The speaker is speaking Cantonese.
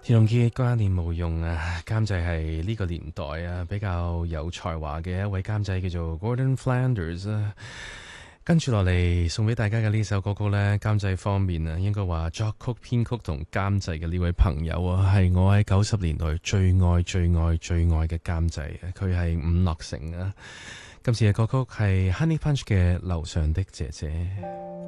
田龍傑掛念無用啊，監製係呢個年代啊比較有才華嘅一位監製，叫做 Gordon Flanders 啊。跟住落嚟送俾大家嘅呢首歌曲呢，監製方面啊，應該話作曲、編曲同監製嘅呢位朋友啊，係我喺90年代最愛、最愛、最愛嘅監製，佢係伍樂城啊。今次嘅歌曲係 Honey Punch 嘅《樓上的姐姐》。